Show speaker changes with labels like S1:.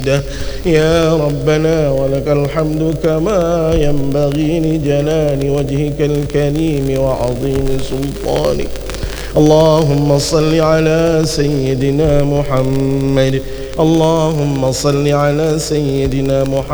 S1: يا ربنا ولك الحمد كما ينبغي لجلال وجهك الكريم وعظيم سلطانك. اللهم صل على سيدنا محمد. اللهم صل على سيدنا محمد.